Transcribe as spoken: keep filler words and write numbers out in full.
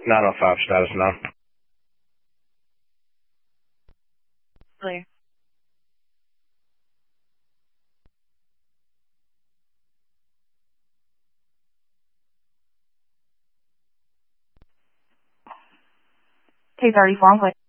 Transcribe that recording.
nine oh five, status nine. Clear. two thirty-four, I'm clear.